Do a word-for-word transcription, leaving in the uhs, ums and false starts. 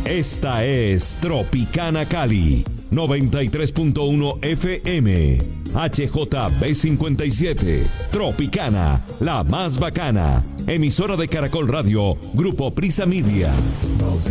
Esta es Tropicana Cali, noventa y tres punto uno F M, H J B cincuenta y siete, Tropicana, la más bacana, emisora de Caracol Radio, Grupo Prisa Media.